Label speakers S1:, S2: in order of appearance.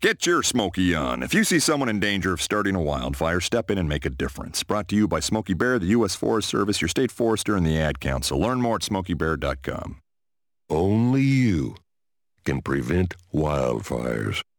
S1: Get your Smokey on. If you see someone in danger of starting a wildfire, step in and make a difference. Brought to you by Smokey Bear, the U.S. Forest Service, your state forester, and the Ad Council. Learn more at smokeybear.com.
S2: Only you can prevent wildfires.